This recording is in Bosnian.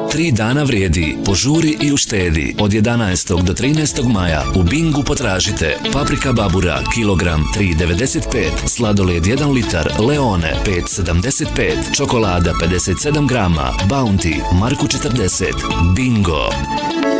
3 dana vrijedi. Požuri i uštedi. Od 11. do 13. maja u Bingu potražite paprika babura kilogram 3,95, sladoled 1 litar, Leone 5,75, čokolada 57 grama, Bounty Marku 40. Bingo!